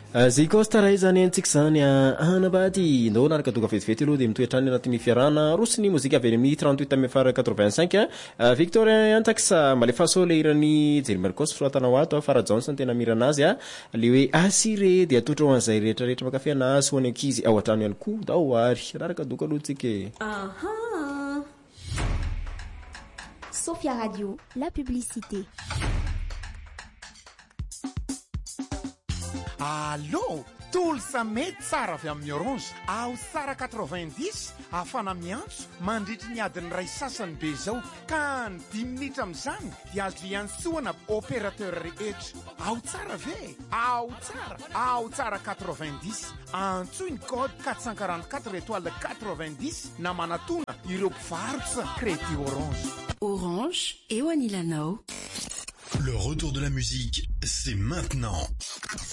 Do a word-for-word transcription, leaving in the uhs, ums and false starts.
zay koa staray zany antsika zany anabady ndao naraka doka vetivety aloha de mitoetrany anatin'ny fiarahana rosiny mozika avy amin'ny trente-huit amby afara quatre-vingt-cinq Victoria Antax malefaso le irany Jerry Marcos soatanao ato Farah Johnson tena mirana azy a le hoe asire de atotro ho an'izay rehetra rehetra makafy anazy ho any ankizy ao atrano ihany koa dao ary naraka doka aloha tsika aha Sophia Radio, la publicité. Allô, tout le samedi tsara avy amin'ny Orange. Ao tsara quatre-vingt-dix afana miantso mandritry ny adiny ray sasany be zao ka ny dimy minitra amin'izany dia azo iantsoana opérateur rehetra. Ao tsara ve? Ao tsara, ao tsara quatre-vingt-dix. Antsoiny code quatre cent quarante-quatre étoile quatre-vingt-dix na manatona ireo mpivarotra crédit Orange. Orange et Wanilanao. Le retour de la musique, c'est maintenant.